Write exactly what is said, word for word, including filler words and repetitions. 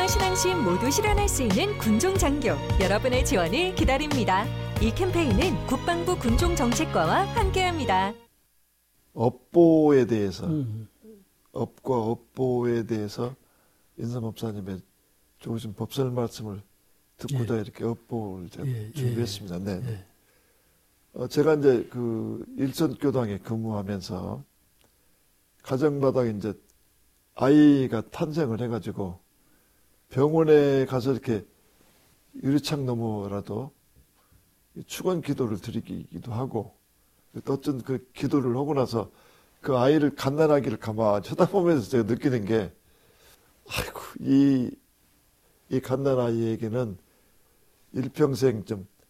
믿음과 신앙심 모두 실현할 수 있는 군종장교 여러분의 지원을 기다립니다. 이 캠페인은 국방부 군종정책과와 함께합니다. 업보에 대해서 음. 업과 업보에 대해서 인삼 목사님의 좋으신 법설 말씀을 듣고자 예. 이렇게 업보를 제가 예, 준비했습니다. 예, 네. 예. 어, 제가 이제 그 일선교당에 근무하면서 가정마다 이제 아이가 탄생을 해가지고 병원에 가서 이렇게 유리창 너머라도 축원 기도를 드리기도 하고 또 어떤 그 기도를 하고 나서 그 아이를 갓난아기를 가만히 쳐다보면서 제가 느끼는 게 아이고 이, 이 갓난아이에게는 일평생 좀